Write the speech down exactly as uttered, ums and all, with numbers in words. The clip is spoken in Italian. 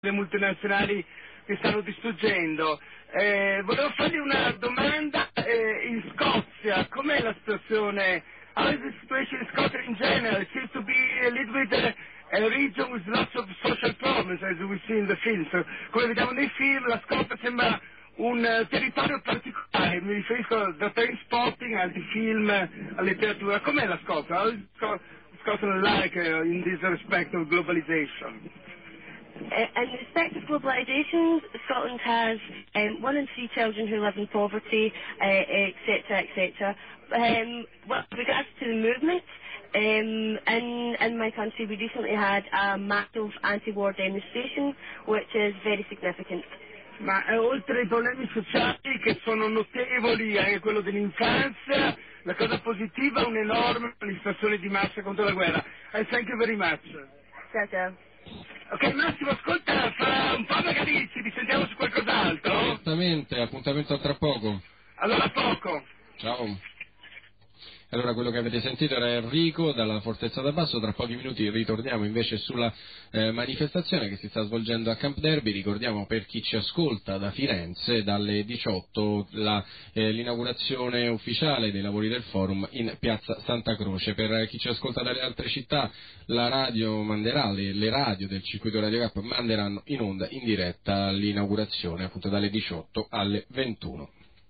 le multinazionali che stanno distruggendo. Eh, volevo fargli una domanda, eh, in Scozia, com'è la situazione? How is the situation in Scotland in general? It seems to be a little bit a, a region with lots of social problems, as we see in the film. So, come vediamo nei film, la Scozia sembra un uh, territorio particolare, mi riferisco al train spotting, al film, alla letteratura. Com'è la Scozia? How is Sc- Scotland like uh, in this respect of globalization? Uh, in respect of globalisation, Scotland has um, one in three children who live in poverty, etc., uh, et cetera. Um, with regards to the movement, um, in, in my country we recently had a massive anti-war demonstration, which is very significant. Ma eh, oltre ai problemi sociali che sono notevoli, anche quello dell'infanzia, la cosa positiva è un'enorme manifestazione di massa contro la guerra. I thank you very much. Ciao ciao. Ok, Massimo, ascolta, fra un po' magari ci risentiamo su qualcos'altro. Certamente, appuntamento a tra poco. Allora, a poco. Ciao. Allora, quello che avete sentito era Enrico dalla Fortezza da Basso. Tra pochi minuti ritorniamo invece sulla eh, manifestazione che si sta svolgendo a Camp Derby. Ricordiamo, per chi ci ascolta da Firenze, dalle diciotto la, eh, l'inaugurazione ufficiale dei lavori del forum in piazza Santa Croce. Per chi ci ascolta dalle altre città, la radio manderà, le, le radio del circuito Radio K manderanno in onda in diretta l'inaugurazione appunto dalle diciotto alle ventuno.